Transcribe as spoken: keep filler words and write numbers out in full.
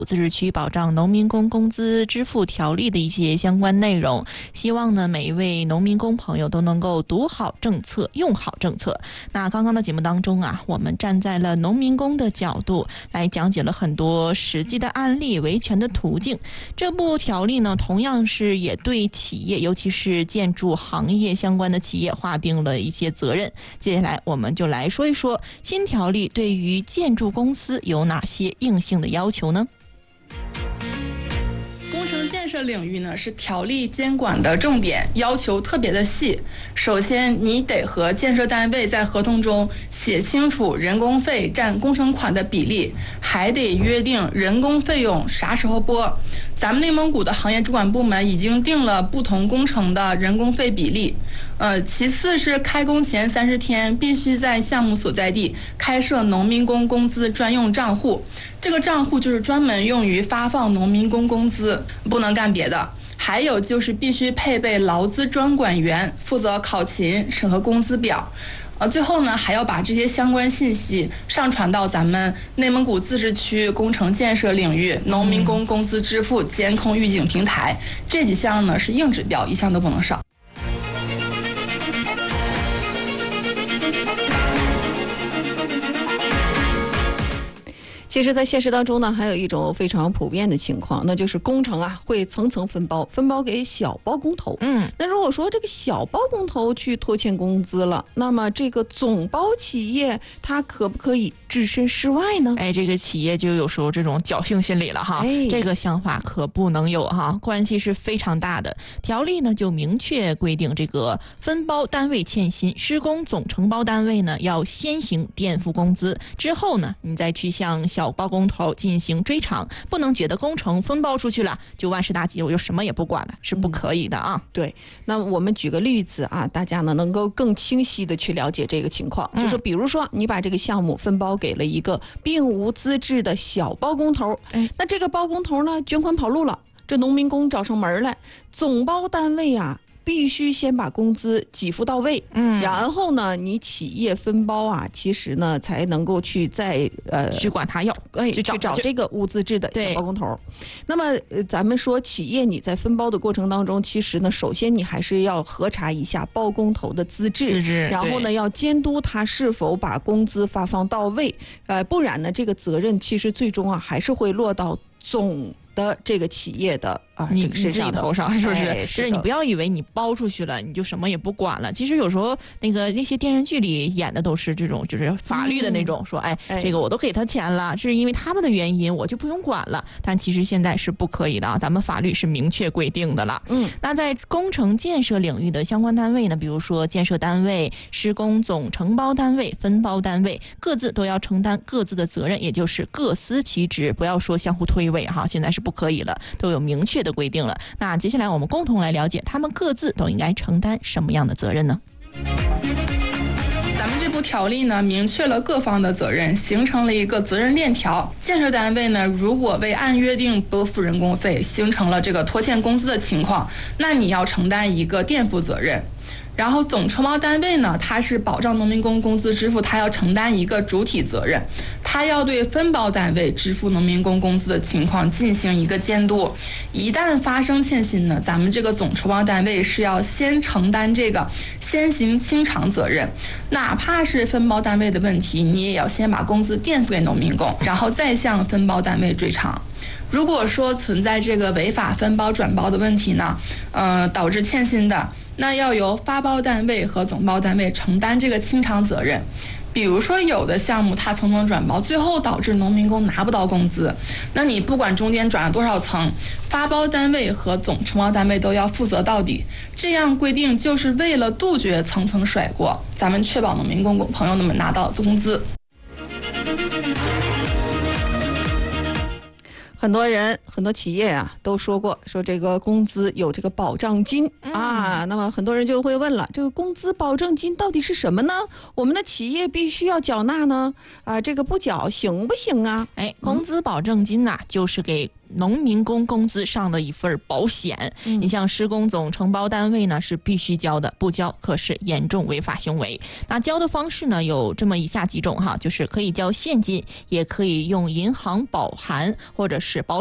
自治区保障农民工工资支付条例的一些相关内容，希望呢每一位农民工朋友都能够读好政策，用好政策。那刚刚的节目当中啊，我们站在了农民工的角度来讲解了很多实际的案例、维权的途径。这部条例呢，同样是也对企业，尤其是建筑行业相关的企业划定了一些责任。接下来我们就来说一说新条例对于建筑公司有哪些硬性的要求呢？ 工程建设领域呢，是条例监管的重点，要求特别的细。首先，你得和建设单位在合同中写清楚人工费占工程款的比例，还得约定人工费用啥时候拨。咱们内蒙古的行业主管部门已经定了不同工程的人工费比例。呃，其次是开工前三十天必须在项目所在地开设农民工工资专用账户，这个账户就是专门用于发放农民工工资，不能干别的。还有就是必须配备劳资专管员，负责考勤、审核工资表。呃，最后呢，还要把这些相关信息上传到咱们内蒙古自治区工程建设领域农民工工资支付监控预警平台。这几项呢是硬指标，一项都不能少。 其实在现实当中呢，还有一种非常普遍的情况，那就是工程啊会层层分包，分包给小包工头。嗯，那如果说这个小包工头去拖欠工资了，那么这个总包企业它可不可以置身事外呢？ 哎，这个企业就有时候这种侥幸心理了哈。哎，这个想法可不能有哈，关系是非常大的。条例呢就明确规定，这个分包单位欠薪，施工总承包单位呢要先行垫付工资，之后呢你再去向小小包工头进行追偿，不能觉得工程分包出去了就万事大吉，我就什么也不管了，是不可以的啊。 嗯、对，那我们举个例子啊，大家呢能够更清晰的去了解这个情况。嗯、就是比如说你把这个项目分包给了一个并无资质的小包工头，哎，那这个包工头呢卷款跑路了，这农民工找上门来，总包单位啊必须先把工资给付到位，嗯，然后呢，你企业分包啊，其实呢才能够去再呃去管他要， 哎，去找这个无资质的小包工头。那么呃，咱们说企业你在分包的过程当中，其实呢，首先你还是要核查一下包工头的资质， 资质， 然后呢要监督他是否把工资发放到位，呃，不然呢，这个责任其实最终啊还是会落到总的这个企业的啊， 你这个身上你自己头上，是不是？ 哎、 是你不要以为你包出去了，你就什么也不管了。其实有时候那个那些电视剧里演的都是这种，就是法律的那种，嗯、说哎，哎，这个我都给他钱了，是因为他们的原因，我就不用管了。但其实现在是不可以的啊，咱们法律是明确规定的了。嗯，那在工程建设领域的相关单位呢，比如说建设单位、施工总承包单位、分包单位，各自都要承担各自的责任，也就是各司其职，不要说相互推诿哈。现在是不可以了，都有明确的规定了。那接下来我们共同来了解他们各自都应该承担什么样的责任呢？ 咱们这部条例呢，明确了各方的责任，形成了一个责任链条。建设单位呢，如果未按约定拨付人工费，形成了这个拖欠工资的情况，那你要承担一个垫付责任。然后总承包单位呢，它是保障农民工工资支付，它要承担一个主体责任，它要对分包单位支付农民工工资的情况进行一个监督。一旦发生欠薪呢，咱们这个总承包单位是要先承担这个先行清偿责任，哪怕是分包单位的问题，你也要先把工资垫付给农民工，然后再向分包单位追偿。如果说存在这个违法分包转包的问题呢，呃，导致欠薪的，那要由发包单位和总包单位承担这个清偿责任。比如说有的项目它层层转包，最后导致农民工拿不到工资，那你不管中间转了多少层，发包单位和总承包单位都要负责到底。这样规定就是为了杜绝层层甩锅，咱们确保农民工朋友们拿到工资。 很多人很多企业啊都说过，说这个工资有这个保障金、嗯、啊，那么很多人就会问了，这个工资保证金到底是什么呢？我们的企业必须要缴纳呢？啊，这个不缴行不行啊？ 哎，工资保证金呐、啊，就是给农民工工资上的一份保险。 嗯、 你像施工总承包单位呢是必须交的，不交可是严重违法行为。那交的方式呢有这么以下几种哈，就是可以交现金，也可以用银行保函或者是保